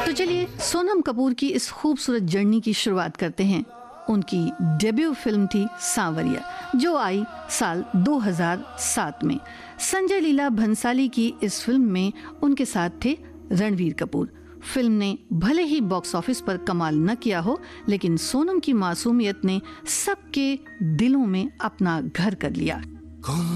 तो चलिए सोनम कपूर की इस खूबसूरत जर्नी की शुरुआत करते हैं। उनकी डेब्यू फिल्म थी सांवरिया, जो आई साल 2007 में। संजय लीला भंसाली की इस फिल्म में उनके साथ थे रणवीर कपूर। फिल्म ने भले ही बॉक्स ऑफिस पर कमाल न किया हो, लेकिन सोनम की मासूमियत ने सबके दिलों में अपना घर कर लिया।